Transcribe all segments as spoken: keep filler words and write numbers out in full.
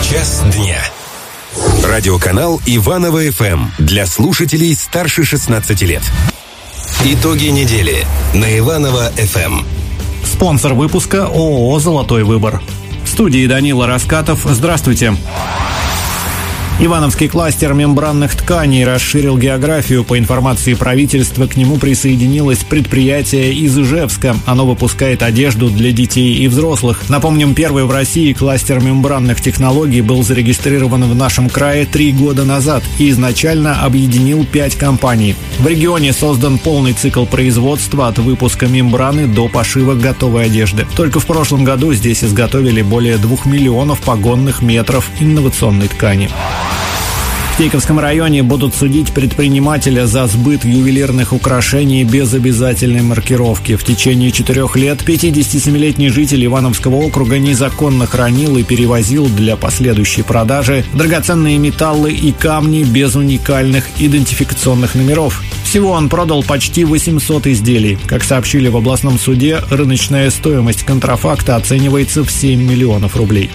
Час дня. Радиоканал Иваново-ФМ для слушателей старше шестнадцати лет. Итоги недели на Иваново-ФМ. Спонсор выпуска ООО «Золотой выбор». В студии Данила Раскатов. Здравствуйте. Ивановский кластер мембранных тканей расширил географию. По информации правительства, к нему присоединилось предприятие из Ижевска. Оно выпускает одежду для детей и взрослых. Напомним, первый в России кластер мембранных технологий был зарегистрирован в нашем крае три года назад и изначально объединил пять компаний. В регионе создан полный цикл производства от выпуска мембраны до пошива готовой одежды. Только в прошлом году здесь изготовили более двух миллионов погонных метров инновационной ткани. В Тейковском районе будут судить предпринимателя за сбыт ювелирных украшений без обязательной маркировки. В течение четырех лет пятидесятисемилетний житель Ивановского округа незаконно хранил и перевозил для последующей продажи драгоценные металлы и камни без уникальных идентификационных номеров. Всего он продал почти восемьсот изделий. Как сообщили в областном суде, рыночная стоимость контрафакта оценивается в семь миллионов рублей.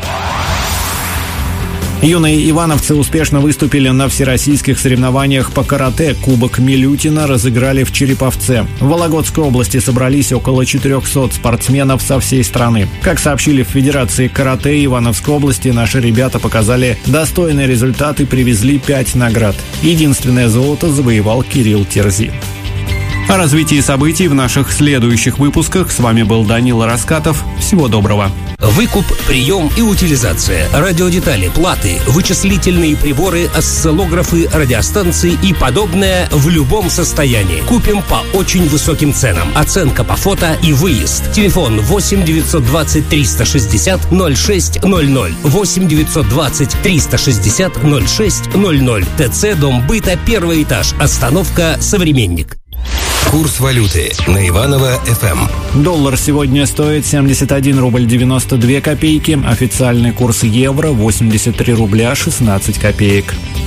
Юные ивановцы успешно выступили на всероссийских соревнованиях по карате. Кубок Милютина разыграли в Череповце. В Вологодской области собрались около четырехсот спортсменов со всей страны. Как сообщили в Федерации карате Ивановской области, наши ребята показали достойный результат и привезли пять наград. Единственное золото завоевал Кирилл Терзи. О развитии событий в наших следующих выпусках. С вами был Данила Раскатов. Всего доброго. Выкуп, прием и утилизация, радиодетали, платы, вычислительные приборы, осциллографы, радиостанции и подобное в любом состоянии. Купим по очень высоким ценам. Оценка по фото и выезд. Телефон восемь девятьсот двадцать триста шестьдесят ноль шесть ноль ноль. восемь девятьсот двадцать триста шестьдесят ноль шесть ноль ноль. ТЦ Дом быта, первый этаж. Остановка «Современник». Курс валюты на Иваново-ФМ. Доллар сегодня стоит семьдесят один рубль девяносто две копейки. Официальный курс евро восемьдесят три рубля шестнадцать копеек.